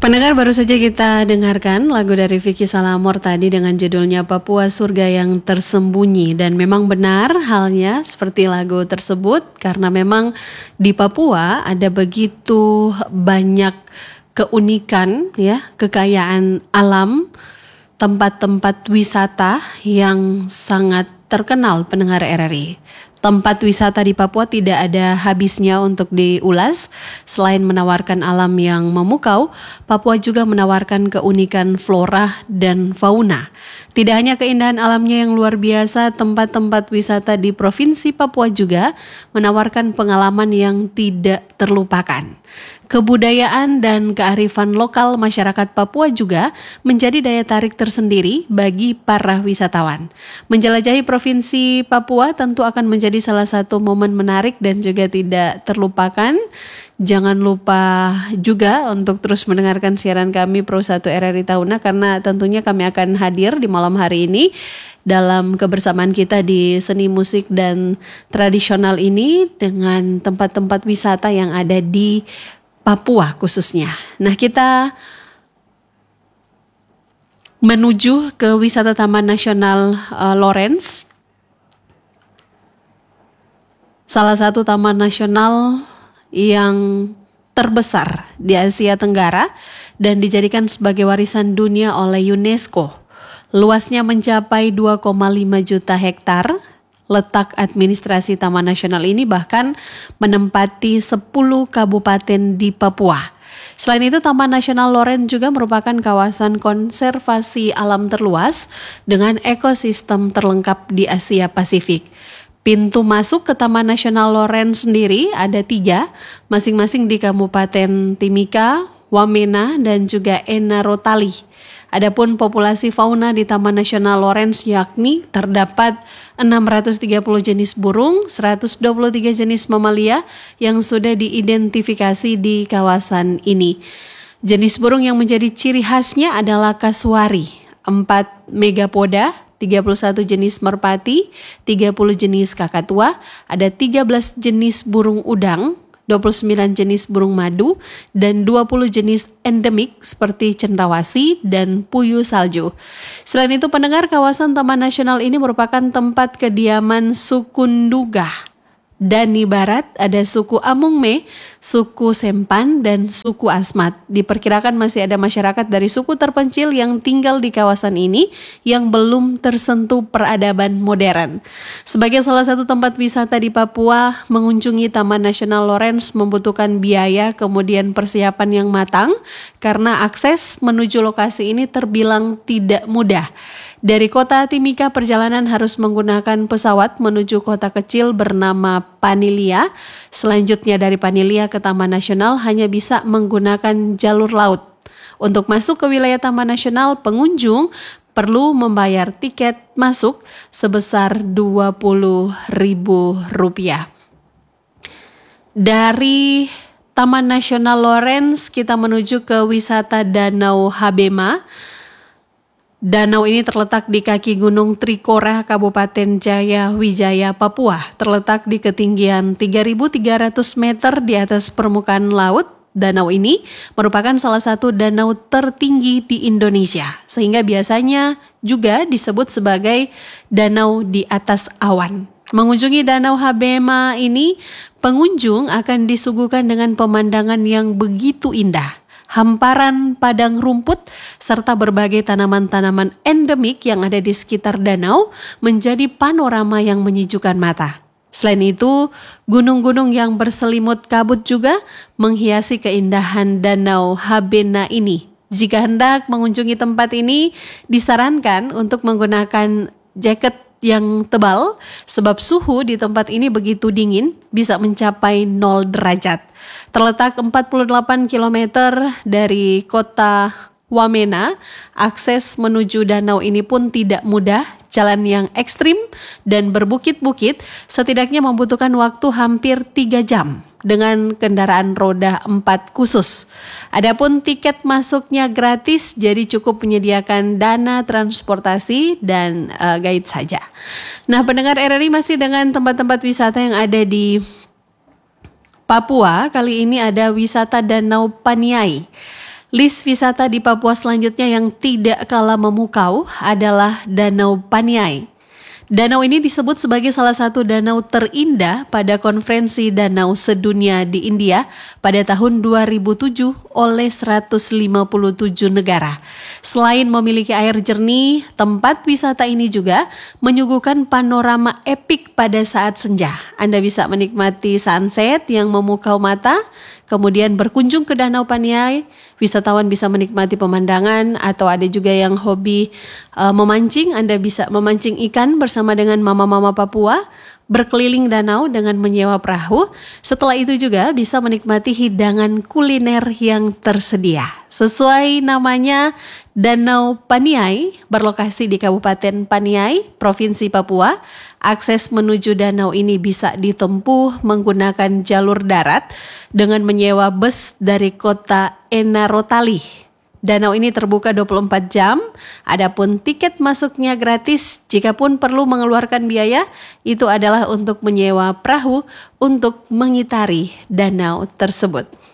Pendengar, baru saja kita dengarkan lagu dari Vicky Salamor tadi dengan judulnya Papua Surga yang Tersembunyi. Dan memang benar halnya seperti lagu tersebut, karena memang di Papua ada begitu banyak keunikan, ya, kekayaan alam, tempat-tempat wisata yang sangat terkenal pendengar RRI. Tempat wisata di Papua tidak ada habisnya untuk diulas. Selain menawarkan alam yang memukau, Papua juga menawarkan keunikan flora dan fauna. Tidak hanya keindahan alamnya yang luar biasa, tempat-tempat wisata di Provinsi Papua juga menawarkan pengalaman yang tidak terlupakan. Kebudayaan dan kearifan lokal masyarakat Papua juga menjadi daya tarik tersendiri bagi para wisatawan. Menjelajahi Provinsi Papua tentu akan menjadi salah satu momen menarik dan juga tidak terlupakan. Jangan lupa juga untuk terus mendengarkan siaran kami Pro 1 RRI Tahuna, karena tentunya kami akan hadir di malam hari ini dalam kebersamaan kita di seni musik dan tradisional ini dengan tempat-tempat wisata yang ada di Papua khususnya. Nah, kita menuju ke wisata Taman Nasional Lawrence. Salah satu taman nasional yang terbesar di Asia Tenggara dan dijadikan sebagai warisan dunia oleh UNESCO. Luasnya mencapai 2,5 juta hektar. Letak administrasi Taman Nasional ini bahkan menempati 10 kabupaten di Papua. Selain itu, Taman Nasional Lawrence juga merupakan kawasan konservasi alam terluas dengan ekosistem terlengkap di Asia Pasifik. Pintu masuk ke Taman Nasional Lawrence sendiri ada 3, masing-masing di Kabupaten Timika, Wamena, dan juga Enarotali. Adapun populasi fauna di Taman Nasional Lawrence yakni terdapat 630 jenis burung, 123 jenis mamalia yang sudah diidentifikasi di kawasan ini. Jenis burung yang menjadi ciri khasnya adalah kasuari, 4 megapoda, 31 jenis merpati, 30 jenis kakatua, ada 13 jenis burung udang, 29 jenis burung madu, dan 20 jenis endemik seperti cendrawasih dan puyuh salju. Selain itu, pendengar, kawasan Taman Nasional ini merupakan tempat kediaman suku Ndugah. Dan di barat ada suku Amungme, suku Sempan, dan suku Asmat. Diperkirakan masih ada masyarakat dari suku terpencil yang tinggal di kawasan ini yang belum tersentuh peradaban modern. Sebagai salah satu tempat wisata di Papua, mengunjungi Taman Nasional Lawrence membutuhkan biaya kemudian persiapan yang matang karena akses menuju lokasi ini terbilang tidak mudah. Dari kota Timika, perjalanan harus menggunakan pesawat menuju kota kecil bernama Panilia. Selanjutnya dari Panilia ke Taman Nasional hanya bisa menggunakan jalur laut. Untuk masuk ke wilayah Taman Nasional, pengunjung perlu membayar tiket masuk sebesar Rp20.000. Dari Taman Nasional Lawrence kita menuju ke wisata Danau Habema. Danau ini terletak di kaki Gunung Trikora, Kabupaten Jaya Wijaya, Papua. Terletak di ketinggian 3.300 meter di atas permukaan laut. Danau ini merupakan salah satu danau tertinggi di Indonesia, sehingga biasanya juga disebut sebagai danau di atas awan. Mengunjungi Danau Habema ini, pengunjung akan disuguhkan dengan pemandangan yang begitu indah. Hamparan padang rumput serta berbagai tanaman-tanaman endemik yang ada di sekitar danau menjadi panorama yang menyejukkan mata. Selain itu, gunung-gunung yang berselimut kabut juga menghiasi keindahan Danau Habena ini. Jika hendak mengunjungi tempat ini, disarankan untuk menggunakan jaket yang tebal sebab suhu di tempat ini begitu dingin, bisa mencapai 0 derajat. Terletak 48 km dari kota Wamena, akses menuju danau ini pun tidak mudah, jalan yang ekstrim dan berbukit-bukit, setidaknya membutuhkan waktu hampir 3 jam dengan kendaraan roda 4 khusus. Adapun tiket masuknya gratis, jadi cukup menyediakan dana transportasi dan guide saja. Nah, pendengar RRI masih dengan tempat-tempat wisata yang ada di Papua. Kali ini ada wisata Danau Paniai. List wisata di Papua selanjutnya yang tidak kalah memukau adalah Danau Paniai. Danau ini disebut sebagai salah satu danau terindah pada konferensi danau sedunia di India pada tahun 2007 oleh 157 negara. Selain memiliki air jernih, tempat wisata ini juga menyuguhkan panorama epik pada saat senja. Anda bisa menikmati sunset yang memukau mata, kemudian berkunjung ke Danau Paniai. Wisatawan bisa menikmati pemandangan, atau ada juga yang hobi memancing. Anda bisa memancing ikan bersama dengan mama-mama Papua, berkeliling danau dengan menyewa perahu. Setelah itu juga bisa menikmati hidangan kuliner yang tersedia. Sesuai namanya, Danau Paniai berlokasi di Kabupaten Paniai, Provinsi Papua. Akses menuju danau ini bisa ditempuh menggunakan jalur darat dengan menyewa bus dari kota Enarotali. Danau ini terbuka 24 jam, adapun tiket masuknya gratis. Jikapun perlu mengeluarkan biaya, itu adalah untuk menyewa perahu untuk mengitari danau tersebut.